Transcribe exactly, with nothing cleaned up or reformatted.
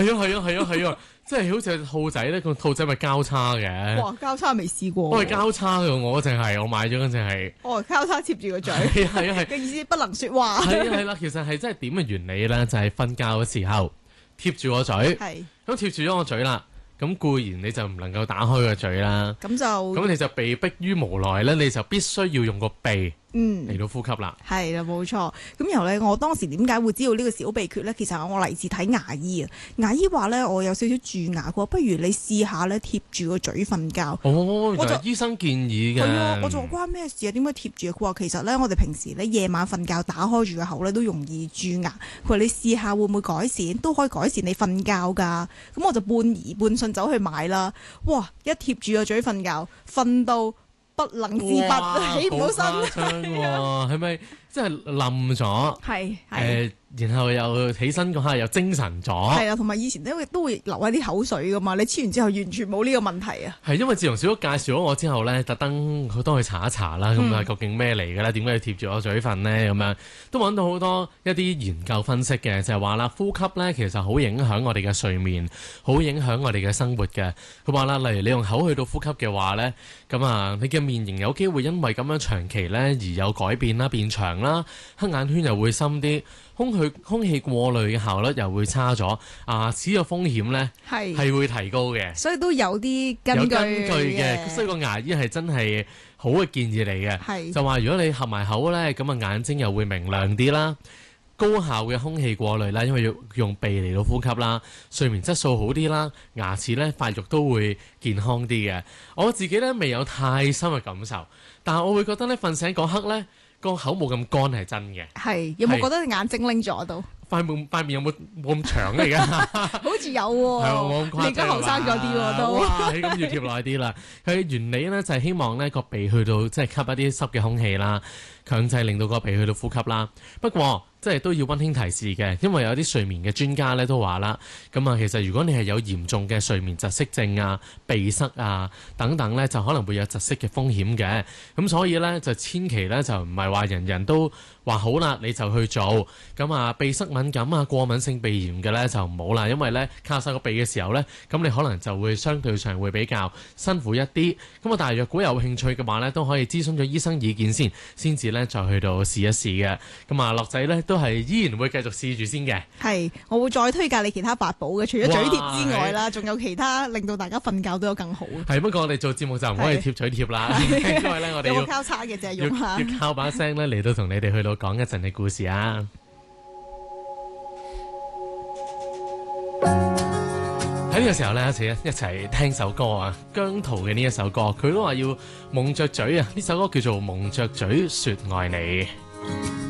係啊係啊係啊係啊，即係好似兔仔咧，個兔仔咪交叉嘅。 哇，交叉未試過。 我係交叉嘅，我淨係我買咗嗰隻係。 哦，交叉貼住個嘴。 係啊係啊係。 嘅意思不能說話。 係啊係啦，其實係真係點嘅原理咧，就係瞓覺嘅時候貼住個嘴。係。咁貼住咗個嘴啦。咁固然你就唔能夠打開個嘴啦， 咁就咁你就被逼於無奈咧，你就必須要用個鼻嗯嚟到呼吸啦。 係啦，冇錯。咁然後咧，我當時點解會知道呢個小秘訣咧？其實我嚟自睇牙醫啊。牙醫話咧，我有少少蛀牙嘅，不如你試下咧貼住個嘴瞓覺。 哦，原來醫生建議嘅。 係啊，我就話關咩事啊？點解貼住啊？佢話其實咧，我哋平時咧夜晚瞓覺打開住個口咧都容易蛀牙。佢話你試下會唔會改善？都可以改善你瞓覺㗎。咁我就半疑半信走去買啦。哇！一貼住個嘴瞓覺，瞓到不能自拔，起唔到身。 好誇張喎，係咪即係冧咗？ 係係。 誒，然後又起身嗰下又精神咗。 係啊，同埋以前都會都會流一啲口水噶嘛，你黐完之後完全冇呢個問題啊。 係因為自從小屋介紹咗我之後咧，特登好多去查一查啦，咁啊、嗯、究竟咩嚟嘅咧？點解要貼住我嘴瞓咧？咁樣都揾到好多一啲研究分析嘅，就係話啦，呼吸咧其實好影響我哋嘅睡眠，好影響我哋嘅生活嘅。佢話啦，例如你用口去到呼吸嘅話咧，咁啊你嘅面型有機會因為咁樣長期咧而有改變啦，變長啦，黑眼圈又會深啲。空氣空氣過濾嘅效率又會差咗，牙齒嘅風險咧係係會提高嘅， 所以都有啲根據嘅。所以個牙醫係真係好嘅建議嚟嘅，就話如果你合埋口咧，咁啊眼睛又會明亮啲啦，高效嘅空氣過濾啦，因為要用鼻嚟到呼吸啦，睡眠質素好啲啦，牙齒咧發育都會健康啲嘅。我自己咧未有太深嘅感受，但係我會覺得咧瞓醒嗰刻咧，個口冇咁乾係真嘅。 係有冇覺得眼睛拎咗到？ 塊面塊面有冇冇咁長嚟㗎？ 好似有喎。係冇咁誇張。你而家後生咗啲喎都。 哇！咁要貼耐啲啦。佢原理咧就係希望咧個鼻去到即係吸一啲濕嘅空氣啦，強制令到個鼻去到呼吸啦。不過即係都要溫馨提示嘅，因為有啲睡眠嘅專家咧都話啦，咁啊其實如果你係有嚴重嘅睡眠窒息症啊、鼻塞啊等等咧，就可能會有窒息嘅風險嘅。咁所以咧就千祈咧就唔係話人人都話好啦你就去做。咁啊鼻塞敏感啊、過敏性鼻炎嘅咧就唔好啦，因為咧靠晒個鼻嘅時候咧，咁你可能就會相對上會比較辛苦一啲。咁啊但係若果有興趣嘅話咧，都可以諮詢咗醫生意見先，先至咧再去到試一試嘅。咁啊樂仔咧都係依然會繼續試住先嘅。係， 我會再推介你其他八寶嘅，除咗嘴貼之外啦，仲有其他令到大家瞓覺都有更好。 係，不過我哋做節目就唔可以貼嘴貼啦，因為咧我哋要交叉嘅啫，用下要靠把聲咧嚟到同你哋去到講一陣嘅故事啊！喺呢個時候咧，一齊一齊聽首歌啊，姜濤嘅呢一首歌，佢都話要蒙着嘴啊，呢首歌叫做《蒙着嘴說愛你》。